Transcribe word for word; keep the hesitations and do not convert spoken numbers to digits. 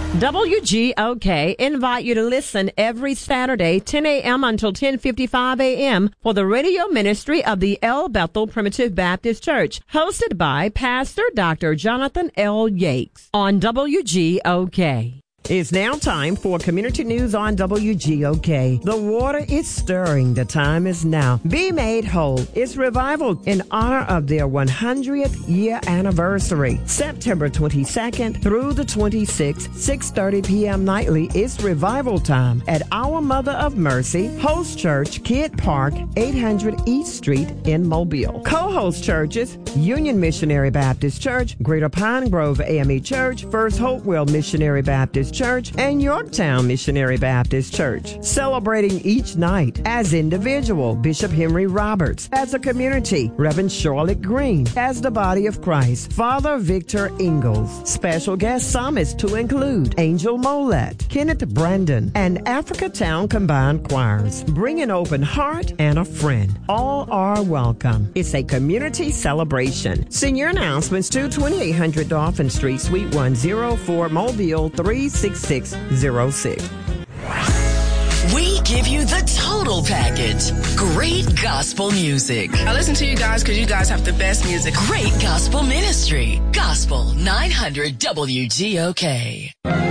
W G O K invite you to listen every Saturday, ten a.m. until ten fifty-five a.m. for the radio ministry of the El Bethel Primitive Baptist Church, hosted by Pastor Doctor Jonathan L. Yates on W G O K. It's now time for community news on W G O K. The water is stirring. The time is now. Be Made Whole. It's revival in honor of their one hundredth year anniversary. September twenty-second through the twenty-sixth, six thirty p.m. nightly is revival time at Our Mother of Mercy, Host Church, Kidd Park, eight hundred East Street in Mobile. Co-host churches, Union Missionary Baptist Church, Greater Pine Grove A M E Church, First Hopewell Missionary Baptist Church, and Yorktown Missionary Baptist Church. Celebrating each night as individual, Bishop Henry Roberts; as a community, Reverend Charlotte Green; as the body of Christ, Father Victor Ingalls. Special guest psalmists to include Angel Mollett, Kenneth Brandon, and Africa Town Combined Choirs. Bring an open heart and a friend. All are welcome. It's a community celebration. Senior announcements to twenty-eight hundred Dolphin Street, Suite one oh four, Mobile three six six zero six. We give you the total package. Great gospel music. I listen to you guys because you guys have the best music. Great gospel ministry. Gospel nine hundred W G O K.